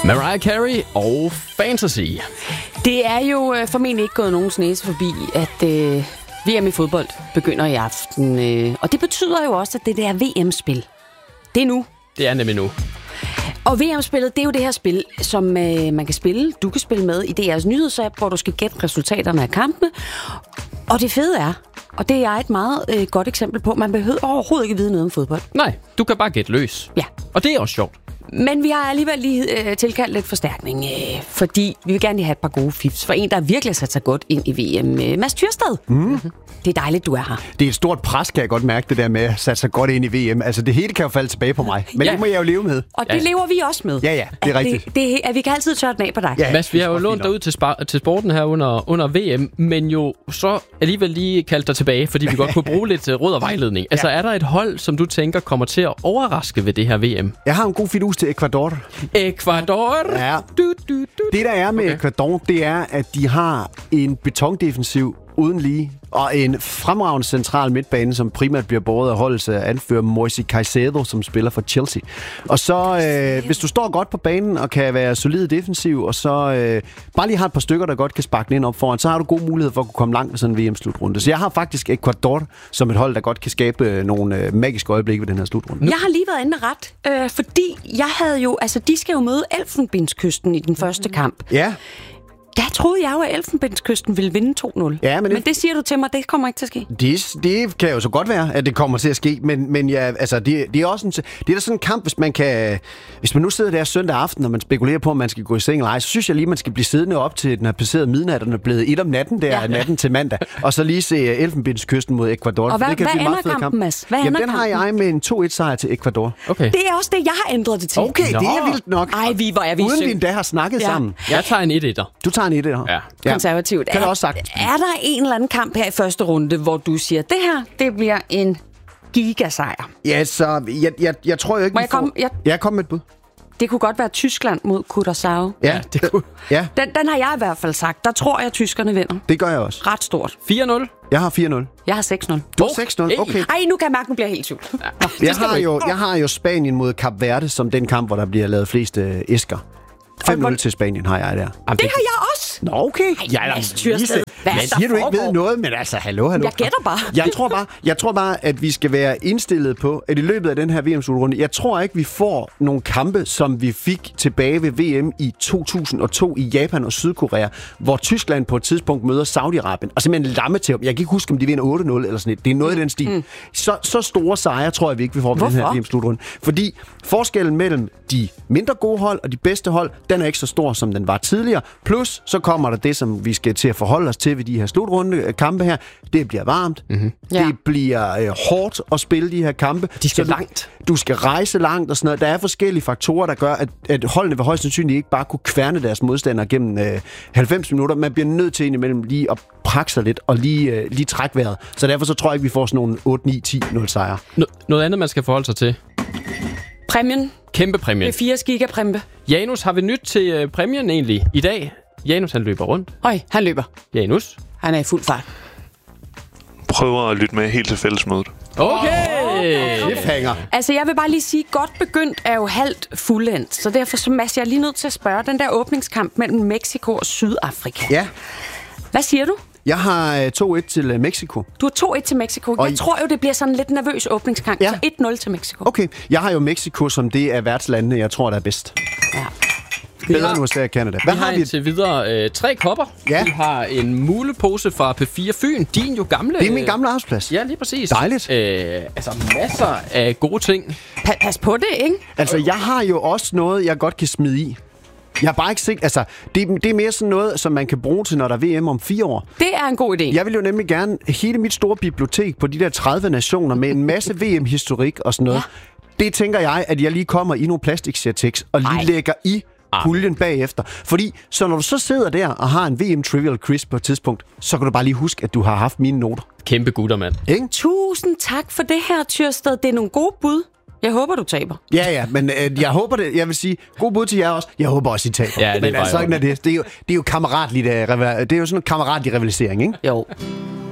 Mariah Carey og Fantasy. Det er jo formentlig ikke gået nogens næse forbi, at VM i fodbold begynder i aften. Og det betyder jo også, at det der VM-spil, det er nu. Det er nemlig nu. Og VM-spillet, det er jo det her spil, som man kan spille. Du kan spille med i DR's nyhedsapp, hvor du skal gætte resultaterne af kampene. Og det fede er, og det er et meget godt eksempel på, man behøver overhovedet ikke vide noget om fodbold. Nej, du kan bare gætte løs. Ja. Og det er også sjovt. Men vi har alligevel lige tilkaldt lidt forstærkning, fordi vi vil gerne lige have et par gode fifs for en, der virkelig har sat sig godt ind i VM. Mads Tyrsted. Det er dejligt, du er her. Det er et stort pres, kan jeg godt mærke, det der med at sætte sig godt ind i VM. Altså, det hele kan jo falde tilbage på mig. Men det må jeg jo leve med. Og det lever vi også med. Ja, det er rigtigt. Vi kan altid tørre den af på dig. Ja, Mads, vi har jo lånt dig ud til sporten her under VM, men jo så alligevel lige kaldt dig tilbage, fordi vi godt kunne bruge lidt råd og vejledning. Altså, er der et hold, som du tænker kommer til at overraske ved det her VM? Jeg har en god fidus til Ecuador. Ecuador? Ja. Det, der er med Ecuador, det er, at de har en betondefensiv uden lige, og en fremragende central midtbane, som primært bliver båret af holdets anfører Moisés Caicedo, som spiller for Chelsea. Og så, hvis du står godt på banen og kan være solid defensiv, og så bare lige har et par stykker, der godt kan sparke den ind op foran, så har du god mulighed for at kunne komme langt med sådan en VM-slutrunde. Så jeg har faktisk Ecuador som et hold, der godt kan skabe nogle magiske øjeblikke ved den her slutrunde. Jeg har lige været inde ret, fordi jeg havde jo, altså de skal jo møde Elfenbenskysten i den første kamp. Ja. Der troede jeg jo, at Elfenbenskysten ville vinde 2-0. Ja, men det siger du til mig, det kommer ikke til at ske. Det kan jo så godt være, at det kommer til at ske, men ja, altså, det er også det er da sådan en kamp, hvis man nu sidder der søndag aften, og man spekulerer på, om man skal gå i seng eller ej, så synes jeg lige, man skal blive siddende op til den har passeret midnat, og den er blevet 1 om natten natten til mandag, og så lige se Elfenbenskysten mod Ecuador. Og hvad ender kampen, Mads? Jamen, den har jeg med en 2-1-sejr til Ecuador. Okay. Det er også det, jeg har ændret det til. Okay, det er vildt nok. Ej, hvor er vi uden vi endda har snakket sammen. Jeg tager en 1-1'er. Du tager en 1-1'er. Ja. Konservativt. Kan du også sagt. Er der en eller anden kamp her i første runde, hvor du siger, det her, det bliver en gigasejr? Ja, så jeg tror jo ikke, Må jeg komme? Jeg kom med et bud. Det kunne godt være Tyskland mod Curaçao. Ja, det kunne. Ja. Den har jeg i hvert fald sagt. Der tror jeg, at tyskerne vinder. Det gør jeg også. Ret stort. 4-0? Jeg har 4-0. Jeg har 6-0. Du har 6-0? Okay. Ej, nu kan jeg mærke, nu bliver jeg helt tvivl. Jeg har jo Spanien mod Kap Verde som den kamp, hvor der bliver lavet flest æsker. 5-0 til Spanien har jeg der. Det har jeg også. Nå, okay. Mads Tyrsted. Hvad men siger du ikke ved noget, men altså, hallo. Jeg gætter bare. Jeg tror bare, at vi skal være indstillet på, at i løbet af den her VM-slutrunde, jeg tror ikke, vi får nogle kampe, som vi fik tilbage ved VM i 2002 i Japan og Sydkorea, hvor Tyskland på et tidspunkt møder Saudi-Arabien, og simpelthen lamme til dem. Jeg kan ikke huske, om de vinder 8-0 eller sådan noget. Det er noget i den stil. Så store sejre tror jeg, vi ikke vi får ved den her VM-slutrunde. Fordi forskellen mellem de mindre gode hold og de bedste hold, den er ikke så stor, som den var tidligere. Plus, så kommer der det, som vi skal til at forholde os til ved de her slutrunde kampe her. Det bliver varmt. Mm-hmm. Ja. Det bliver hårdt at spille de her kampe. De skal langt. Du skal rejse langt og sådan noget. Der er forskellige faktorer, der gør, at holdene vil højst sandsynligt ikke bare kunne kværne deres modstandere gennem 90 minutter. Man bliver nødt til indimellem lige at prakke sig lidt og lige trække vejret. Så derfor så tror jeg ikke, vi får sådan nogle 8-9-10-0 sejre. Noget andet, man skal forholde sig til. Præmien. Kæmpe præmien. Med 80 gigapræmie. Janus, har vi nyt til præmien egentlig i dag? Janus, han løber rundt. Han løber. Janus? Han er i fuld fart. Prøver at lytte med helt til fællesmødet. Okay. Altså, jeg vil bare lige sige, godt begyndt er jo halvt fuldendt. Så derfor så Mads, jeg er lige nødt til at spørge, den der åbningskamp mellem Mexico og Sydafrika. Ja. Hvad siger du? Jeg har 2-1 til Mexico. Du har 2-1 til Mexico. Jeg tror jo, det bliver sådan en lidt nervøs åbningskamp. Ja. Så 1-0 til Mexico. Okay. Jeg har jo Mexico som det er værtslandene, jeg tror, der er bedst. Ja. Bedre end USA og Canada. Hvad har vi til videre 3 kopper. Ja. Vi har en mulepose fra P4 Fyn. Din jo gamle... Det er min gamle arbejdsplads. Ja, lige præcis. Dejligt. Altså masser af gode ting. Pas på det, ikke? Altså, jeg har jo også noget, jeg godt kan smide i. Jeg er bare ikke sikker. Altså, det er mere sådan noget, som man kan bruge til, når der er VM om 4 år. Det er en god idé. Jeg vil jo nemlig gerne hele mit store bibliotek på de der 30 nationer med en masse VM-historik og sådan noget. Ja. Det tænker jeg, at jeg lige kommer i nogle plastiksertex og lige lægger i puljen bagefter. Fordi, så når du så sidder der og har en VM Trivial Quiz på et tidspunkt, så kan du bare lige huske, at du har haft mine noter. Kæmpe gutter, mand. Ikke? Tusind tak for det her, Tyrsted. Det er nogle gode bud. Jeg håber, du taber. Ja, men jeg håber det. Jeg vil sige, god bud til jer også. Jeg håber også, I taber. Ja, det men altså, det er jo kammeratligt. Det er jo sådan en kammeratlig rivalisering, ikke? Jo.